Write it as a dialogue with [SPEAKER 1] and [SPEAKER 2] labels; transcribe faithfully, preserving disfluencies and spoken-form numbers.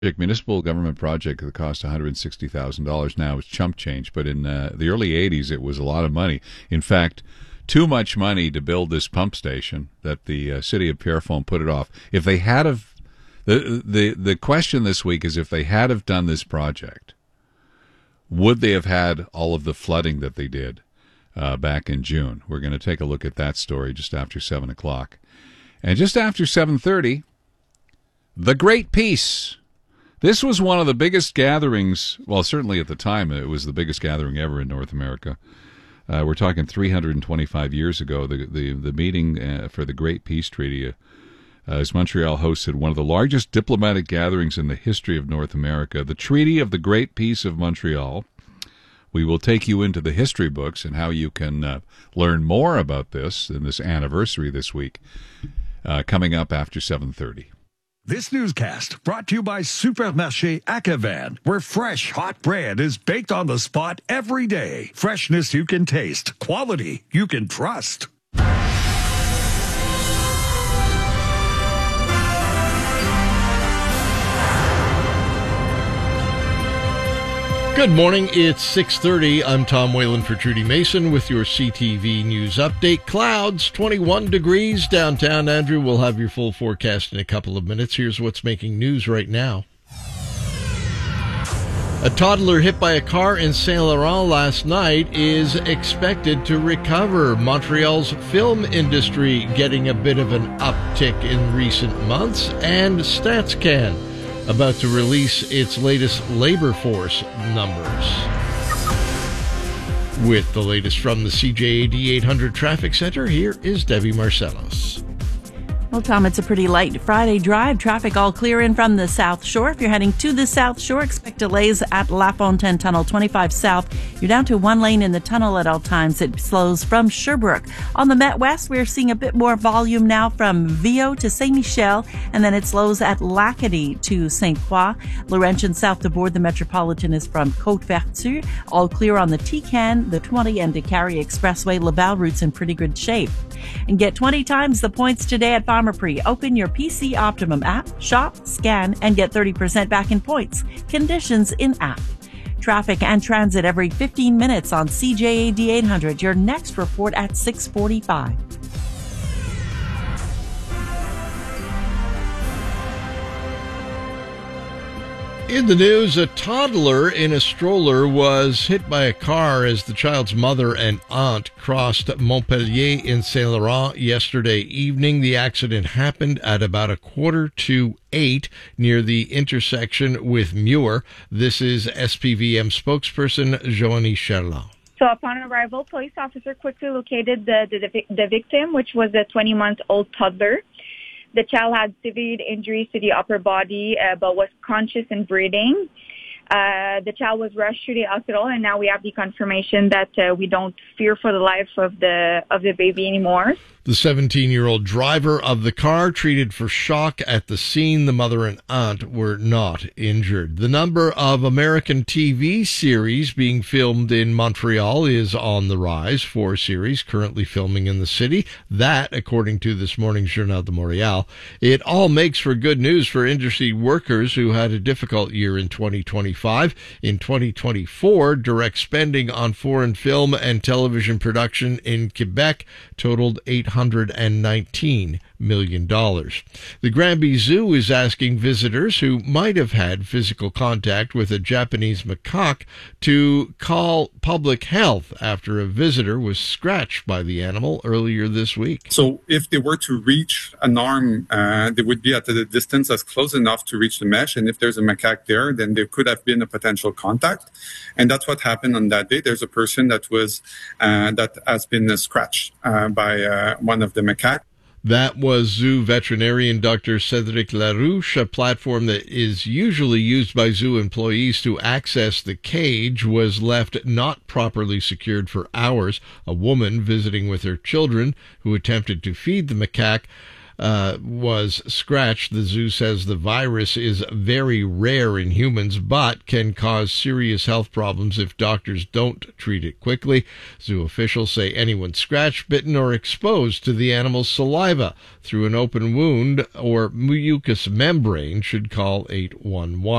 [SPEAKER 1] municipal government project that cost one hundred sixty thousand dollars now is chump change, but in uh, the early eighties it was a lot of money. In fact, too much money to build this pump station that the uh, city of Pierrefonds put it off. If they had have, the, the, the question this week is if they had have done this project, would they have had all of the flooding that they did uh, back in June? We're going to take a look at that story just after seven o'clock. And just after seven thirty, the Great Peace. This was one of the biggest gatherings, well, certainly at the time, it was the biggest gathering ever in North America. Uh, we're talking three hundred twenty-five years ago, the the, the meeting uh, for the Great Peace Treaty, uh, as Montreal hosted one of the largest diplomatic gatherings in the history of North America. The Treaty of the Great Peace of Montreal. We will take you into the history books and how you can uh, learn more about this in this anniversary this week, uh, coming up after seven thirty.
[SPEAKER 2] This newscast brought to you by Supermarché Accavan, where fresh, hot bread is baked on the spot every day. Freshness you can taste, quality you can trust.
[SPEAKER 3] Good morning, it's six thirty. I'm Tom Whalen for Trudy Mason with your C T V News Update. Clouds, twenty-one degrees downtown. Andrew will have your full forecast in a couple of minutes. Here's what's making news right now. A toddler hit by a car in Saint Laurent last night is expected to recover. Montreal's film industry getting a bit of an uptick in recent months, and StatsCan about to release its latest labor force numbers. With the latest from the C J A D eight hundred Traffic Center, here is Debbie Marcellos.
[SPEAKER 4] Well, Tom, it's a pretty light Friday drive. Traffic all clear in from the South Shore. If you're heading to the South Shore, expect delays at La Fontaine Tunnel twenty-five South. You're down to one lane in the tunnel at all times. It slows from Sherbrooke. On the Met West, we're seeing a bit more volume now from Viau to Saint Michel, and then it slows at Lacadie to Saint Croix. Laurentian south to board the Metropolitan is from Côte-Vertu. All clear on the T-Can, the twenty, and Décarie Expressway. Laval route's in pretty good shape. And get twenty times the points today at Pharmaprix. Open your P C Optimum app, shop, scan, and get thirty percent back in points. Conditions in app. Traffic and transit every fifteen minutes on C J A D eight hundred. Your next report at six forty-five.
[SPEAKER 3] In the news, a toddler in a stroller was hit by a car as the child's mother and aunt crossed Montpellier in Saint Laurent yesterday evening. The accident happened at about a quarter to eight near the intersection with Muir. This is S P V M spokesperson Joanie Charland.
[SPEAKER 5] So upon arrival, police officer quickly located the, the, the victim, which was a twenty-month-old toddler. The child had severe injuries to the upper body, uh, but was conscious and breathing. Uh, the child was rushed to the hospital, and now we have the confirmation that uh, we don't fear for the life of the of the baby anymore.
[SPEAKER 3] The seventeen-year-old driver of the car treated for shock at the scene. The mother and aunt were not injured. The number of American T V series being filmed in Montreal is on the rise. Four series currently filming in the city. That, according to this morning's Journal de Montréal. It all makes for good news for industry workers who had a difficult year in twenty twenty-five. In twenty twenty-four, direct spending on foreign film and television production in Quebec totaled eight hundred nineteen million dollars. The Granby Zoo is asking visitors who might have had physical contact with a Japanese macaque to call public health after a visitor was scratched by the animal earlier this week.
[SPEAKER 6] So if they were to reach an arm, uh, they would be at a distance that's close enough to reach the mesh. And if there's a macaque there, then there could have been a potential contact. And that's what happened on that day. There's a person that was uh, that has been uh, scratched uh, by uh, one of the macaques.
[SPEAKER 3] That was zoo veterinarian Doctor Cedric Larouche. A platform that is usually used by zoo employees to access the cage was left not properly secured for hours. A woman visiting with her children who attempted to feed the macaque uh, was scratched. The zoo says the virus is very rare in humans, but can cause serious health problems if doctors don't treat it quickly. Zoo officials say anyone scratched, bitten, or exposed to the animal's saliva through an open wound or mucous membrane should call eight one one.